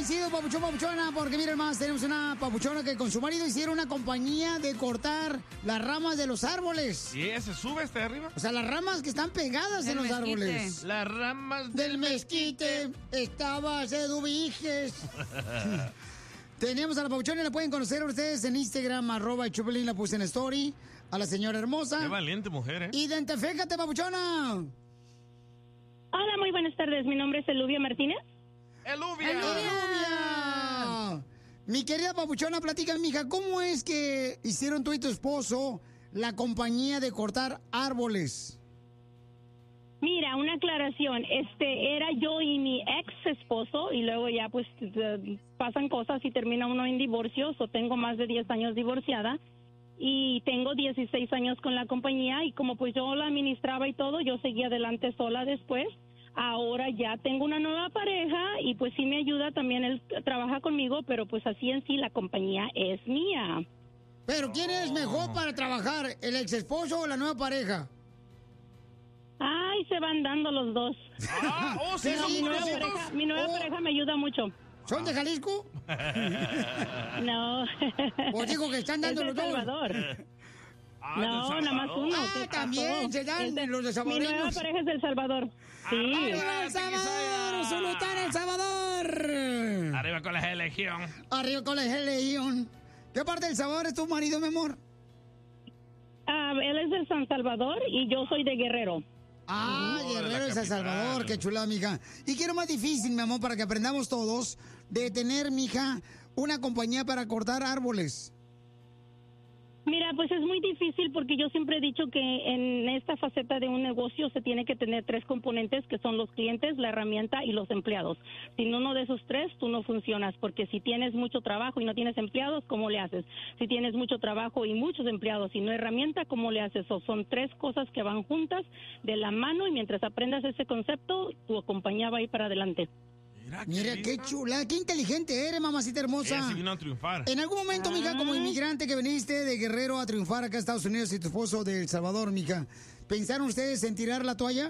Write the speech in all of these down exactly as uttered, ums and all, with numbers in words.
agradecido, papuchón, papuchona, porque miren más, tenemos una papuchona que con su marido hicieron una compañía de cortar las ramas de los árboles. ¿Y ella se sube hasta arriba? O sea, las ramas que están pegadas Del en los mezquite. árboles. Las ramas del mezquite, estaba de dubiges. Tenemos a la papuchona y la pueden conocer ustedes en Instagram, arroba Chupelín, la puse en story. A la señora hermosa. Qué valiente mujer, ¿eh? Identifícate, papuchona. Hola, muy buenas tardes. Mi nombre es Eluvia Martínez. ¡Eluvia! ¡Eluvia! Mi querida papuchona, platícame, mija, ¿cómo es que hicieron tú y tu esposo la compañía de cortar árboles? Mira, una aclaración. Este, era yo y mi ex esposo, y luego ya pues eh, pasan cosas y termina uno en divorcio. O tengo más de diez años divorciada y tengo dieciséis años con la compañía, y como pues yo la administraba y todo, yo seguía adelante sola después. Ahora ya tengo una nueva pareja y pues sí me ayuda también, él trabaja conmigo, pero pues así en sí la compañía es mía. Pero ¿quién es mejor para trabajar, el ex esposo o la nueva pareja? Ay, se van dando los dos. Ah, oh, sí, Pero son mi nueva, purecitos. pareja, mi nueva Oh. pareja me ayuda mucho. ¿Son de Jalisco? No. Pues digo que están dando Es de los dos. Salvador. Ah, No, del nada más Salvador. uno. Ah, ¿qué también pasó? se dan Es de- los de Mi salvadoreños. nueva pareja es del Salvador. Sí. ¡Arriba El Salvador! ¡Sultán El Salvador! Arriba con la legión. Arriba con la Legión. ¿Qué parte del Salvador es tu marido, mi amor? Ah, él es de San Salvador y yo soy de Guerrero. Ah, Oh, de Guerrero la de San capital. Salvador, qué chula, mija. ¿Y qué es lo más difícil, mi amor, para que aprendamos todos de tener, mija, una compañía para cortar árboles? Mira, pues es muy difícil porque yo siempre he dicho que en esta faceta de un negocio se tiene que tener tres componentes, que son los clientes, la herramienta y los empleados. Sin uno de esos tres, tú no funcionas, porque si tienes mucho trabajo y no tienes empleados, ¿cómo le haces? Si tienes mucho trabajo y muchos empleados y no herramienta, ¿cómo le haces? O son tres cosas que van juntas de la mano, y mientras aprendas ese concepto, tu compañía va a ir para adelante. Mira, Mira, qué linda. chula, qué inteligente eres, mamacita hermosa. Ella sí vino a triunfar. En algún momento, mija, como inmigrante que viniste de Guerrero a triunfar acá a Estados Unidos y tu esposo de El Salvador, mija, ¿pensaron ustedes en tirar la toalla?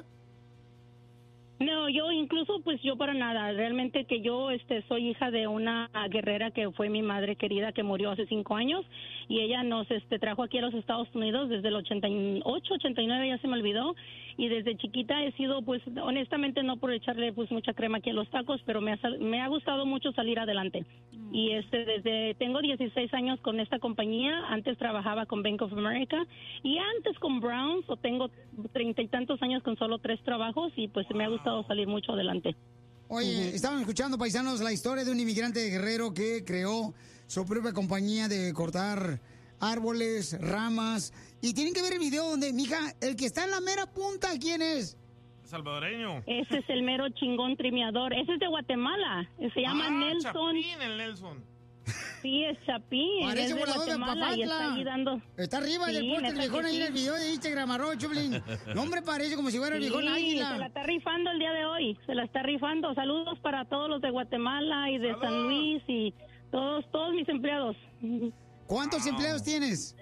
No, yo incluso pues yo para nada, realmente que yo este soy hija de una guerrera que fue mi madre querida, que murió hace cinco años, y ella nos este trajo aquí a los Estados Unidos desde el ochenta y ocho, ochenta y nueve, ya se me olvidó, y desde chiquita he sido pues honestamente, no por echarle pues mucha crema aquí a los tacos, pero me ha, sal- me ha gustado mucho salir adelante. Y este desde tengo dieciséis años con esta compañía. Antes trabajaba con Bank of America y antes con Browns, o tengo treinta y tantos años con solo tres trabajos, y pues me ha gustado salir mucho adelante. Oye, estaban escuchando, paisanos, la historia de un inmigrante de Guerrero que creó su propia compañía de cortar árboles, ramas. Y tienen que ver el video donde, mija, el que está en la mera punta, ¿quién es? Salvadoreño. Ese es el mero chingón trimeador. Ese es de Guatemala. Se llama Ah, Nelson. Chapín, el Nelson. Sí, es Chapín. Parece es de volador de Guatemala y está Papantla. ahí dando. Está arriba del Sí, puente el neta viejón que ahí en sí. el video de Instagram, arroba Choplin. No, hombre, parece como si fuera el Sí, viejón se la águila. está rifando el día de hoy. Se la está rifando. Saludos para todos los de Guatemala y de ¡Saludos! San Luis y todos, todos mis empleados. ¿Cuántos Wow. empleados tienes?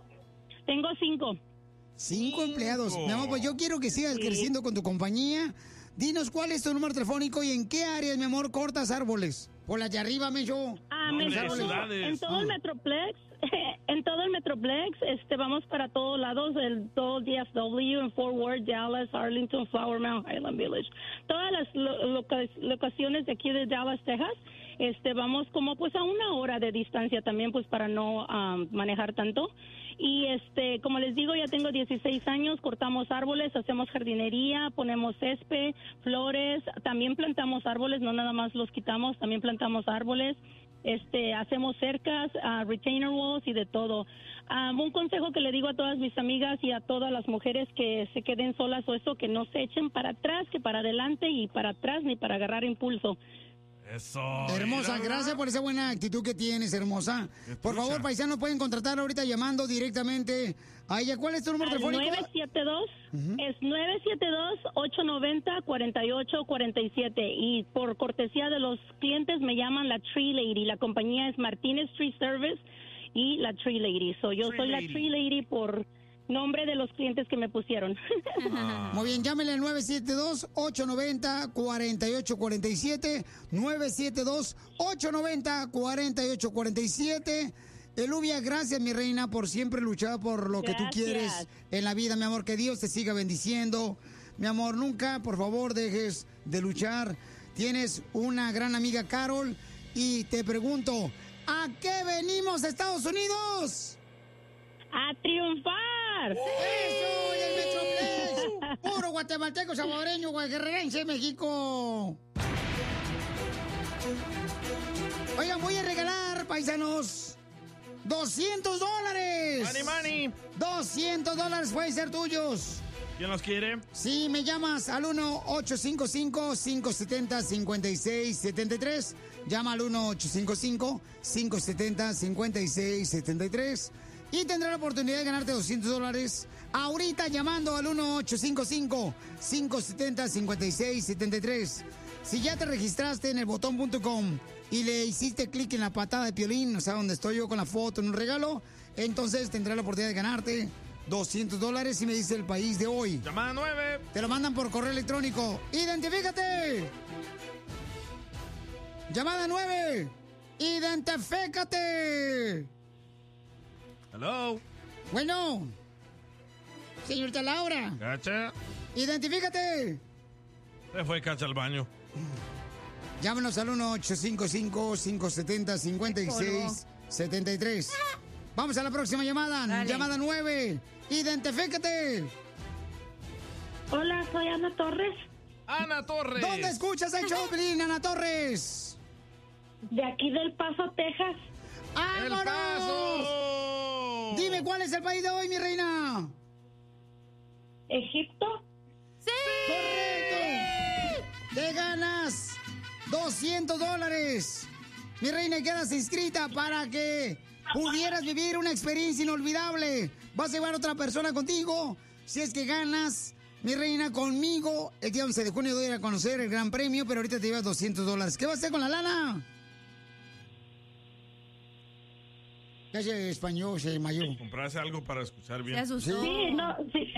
Tengo cinco. Cinco empleados. Cinco. Mi amor, pues yo quiero que sigas Sí. creciendo con tu compañía. Dinos cuál es tu número telefónico y en qué áreas, mi amor, cortas árboles. Por las de arriba, me yo. Ah, No, me- hombre, en todo- ciudades. en todo el Metroplex, en todo el Metroplex, este, vamos para todos lados, el todo D F W, en Fort Worth, Dallas, Arlington, Flower Mound, Highland Village, todas las lo- loca- locaciones de aquí de Dallas, Texas. Este, vamos como pues a una hora de distancia también, pues para no um, manejar tanto. Y este, como les digo, ya tengo dieciséis años, cortamos árboles, hacemos jardinería, ponemos césped, flores, también plantamos árboles, no nada más los quitamos, también plantamos árboles. Este, hacemos cercas, uh, retainer walls y de todo. Um, un consejo que le digo a todas mis amigas y a todas las mujeres que se queden solas o eso, que no se echen para atrás, que para adelante, y para atrás ni para agarrar impulso. Eso. Hermosa, mira. gracias por esa buena actitud que tienes, hermosa. Qué Por trucha. favor, paisanos, pueden contratar ahorita llamando directamente a ella. ¿Cuál es tu número Al telefónico? nueve siete dos, es nueve siete dos, ocho nueve cero, cuatro ocho cuatro siete, y por cortesía de los clientes me llaman la Tree Lady. La compañía es Martínez Tree Service y la Tree Lady. So, yo Tree soy Lady. la Tree Lady por nombre de los clientes que me pusieron. Ah. Muy bien, llámele al nueve siete dos, ocho nueve cero, cuatro ocho cuatro siete, nueve siete dos, ocho nueve cero, cuatro ocho cuatro siete. Elubia, gracias, mi reina, por siempre luchar por lo que Gracias. tú quieres en la vida, mi amor. Que Dios te siga bendiciendo. Mi amor, nunca, por favor, dejes de luchar. Tienes una gran amiga, Carol, y te pregunto, ¿a qué venimos, Estados Unidos? ¡A triunfar! ¡Eso! ¡Y el Metroplex! ¡Puro guatemalteco, salvadoreño, guaguerrerense, México! Oigan, voy a regalar, paisanos, ¡doscientos dólares! ¡Money, money! ¡doscientos dólares pueden ser tuyos! ¿Quién los quiere? Si me llamas al uno ocho cinco cinco, cinco siete cero, cinco seis siete tres, llama al uno ocho cinco cinco, cinco siete cero, cinco seis siete tres y tendrás la oportunidad de ganarte doscientos dólares ahorita llamando al uno ocho cinco cinco, cinco siete cero, cinco seis siete tres. Si ya te registraste en el botón punto com y le hiciste clic en la patada de Piolín, o sea, donde estoy yo con la foto en un regalo, entonces tendrás la oportunidad de ganarte doscientos dólares y me dice el país de hoy. Llamada nueve. Te lo mandan por correo electrónico. ¡Identifícate! Llamada nueve. ¡Identifícate! Hello. Bueno. Señorita Laura. Cacha. ¡Identifícate! Se fue Cacha al baño. Llámanos al uno ocho cinco cinco, cinco siete cero, cinco seis siete tres. Vamos a la próxima llamada. Dale. Llamada nueve. ¡Identifícate! Hola, soy Ana Torres, Ana Torres. ¿Dónde escuchas el show, Pelín, Ana Torres? de aquí del Paso, Texas. ¡El ¡Vámonos! Paso! Dime, ¿cuál es el país de hoy, mi reina? ¿Egipto? ¡Correcto! ¡Te ganas doscientos dólares! Mi reina, quedas inscrita para que pudieras vivir una experiencia inolvidable. Vas a llevar a otra persona contigo. Si es que ganas, mi reina, conmigo, el día once de junio voy a ir a conocer el gran premio, pero ahorita te llevas doscientos dólares. ¿Qué vas a hacer con la lana? Ya se español, se desmayó. Comprarse algo para escuchar Se bien. asustó. Sí, no, sí.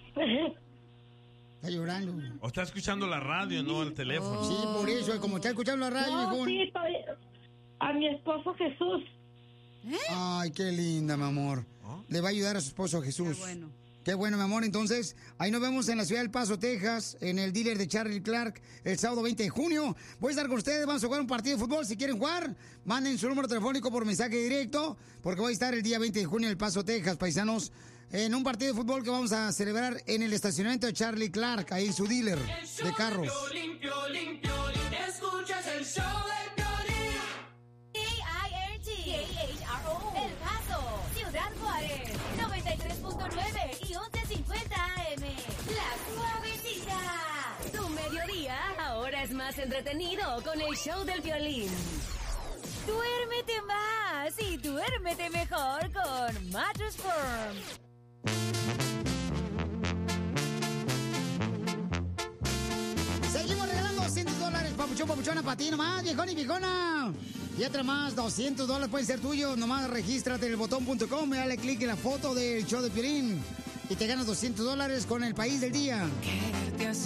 Está llorando. O está escuchando la radio, no el teléfono. Sí, por eso, como está escuchando la radio, No, viejón. sí, estoy... A mi esposo Jesús. Ay, qué linda, mi amor. ¿Ah? Le va a ayudar a su esposo Jesús. Qué bueno. Qué bueno, mi amor. Entonces, ahí nos vemos en la ciudad del Paso, Texas, en el dealer de Charlie Clark, el sábado veinte de junio. Voy a estar con ustedes, vamos a jugar un partido de fútbol. Si quieren jugar, manden su número telefónico por mensaje directo, porque voy a estar el día veinte de junio en el Paso, Texas, paisanos, en un partido de fútbol que vamos a celebrar en el estacionamiento de Charlie Clark, ahí su dealer de carros. Piolín, Piolín, Piolín, escuchas el show de Piolín. K I R T, K H R O, El Paso, Ciudad Juárez, noventa y tres punto nueve y once cincuenta A M. La Suavecita. Tu mediodía ahora es más entretenido con el show del violín. Duérmete más y duérmete mejor con Mattress Firm. Seguimos regalando doscientos dólares, papuchón, papuchona, para ti nomás, viejón y viejona. Y otra más, doscientos dólares pueden ser tuyos. Nomás regístrate en el botón punto com y dale clic en la foto del show de Piolín. Y te ganas doscientos dólares con el país del día.